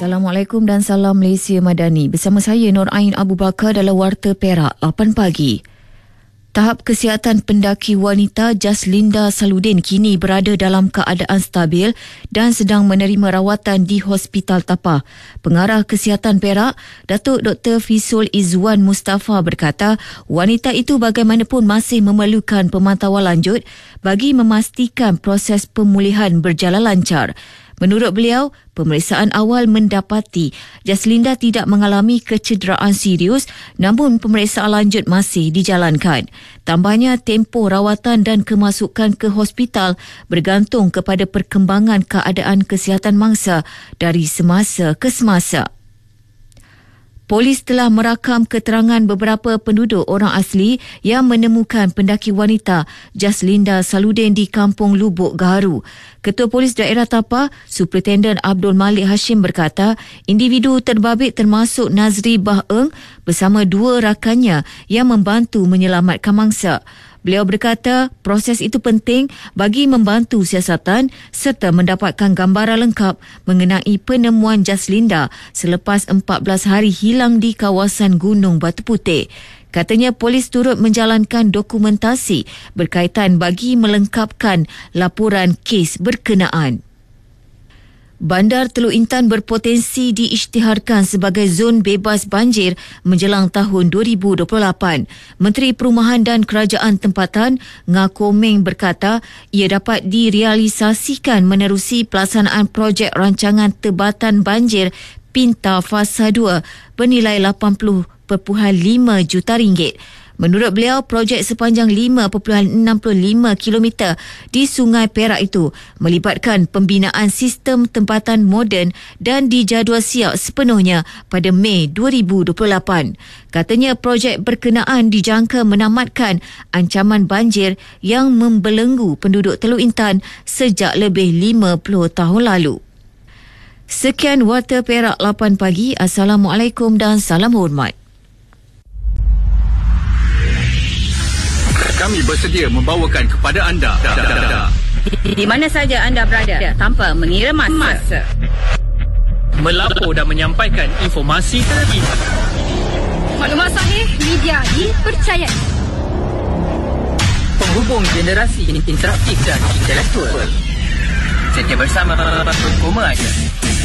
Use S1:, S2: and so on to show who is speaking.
S1: Assalamualaikum dan salam Malaysia Madani. Bersama saya Nur Ain Abu Bakar dalam Warta Perak 8 pagi. Tahap kesihatan pendaki wanita Jaslinda Saludin kini berada dalam keadaan stabil dan sedang menerima rawatan di Hospital Tapah. Pengarah Kesihatan Perak, Datuk Dr. Fisul Izzuan Mustafa berkata, wanita itu bagaimanapun masih memerlukan pemantauan lanjut bagi memastikan proses pemulihan berjalan lancar. Menurut beliau, pemeriksaan awal mendapati Jaslinda tidak mengalami kecederaan serius, namun pemeriksaan lanjut masih dijalankan. Tambahnya, tempoh rawatan dan kemasukan ke hospital bergantung kepada perkembangan keadaan kesihatan mangsa dari semasa ke semasa. Polis telah merakam keterangan beberapa penduduk orang asli yang menemukan pendaki wanita Jaslinda Saludin di Kampung Lubuk Gaharu. Ketua Polis Daerah Tapah, Superintendent Abdul Malik Hashim berkata, individu terbabit termasuk Nazri Bah-Eng bersama dua rakannya yang membantu menyelamatkan mangsa. Beliau berkata proses itu penting bagi membantu siasatan serta mendapatkan gambaran lengkap mengenai penemuan Jaslinda selepas 14 hari hilang di kawasan Gunung Batu Putih. Katanya polis turut menjalankan dokumentasi berkaitan bagi melengkapkan laporan kes berkenaan. Bandar Teluk Intan berpotensi diisytiharkan sebagai zon bebas banjir menjelang tahun 2028. Menteri Perumahan dan Kerajaan Tempatan, Ngah Komeng berkata, ia dapat direalisasikan menerusi pelaksanaan projek rancangan tebatan banjir Pinta Fasa 2 bernilai 80.5 juta ringgit. Menurut beliau, projek sepanjang 5.65 km di Sungai Perak itu melibatkan pembinaan sistem tempatan moden dan dijadual siap sepenuhnya pada Mei 2028. Katanya projek berkenaan dijangka menamatkan ancaman banjir yang membelenggu penduduk Teluk Intan sejak lebih 50 tahun lalu. Sekian Warta Perak 8 pagi. Assalamualaikum dan salam hormat.
S2: Kami bersedia membawakan kepada anda
S3: di mana saja anda berada tanpa mengira masa.
S4: Melapor dan menyampaikan informasi terkini.
S3: Maklumat sahih, media dipercayai.
S4: Penghubung generasi interaktif dan intelektual. Setia bersama Koma Aja.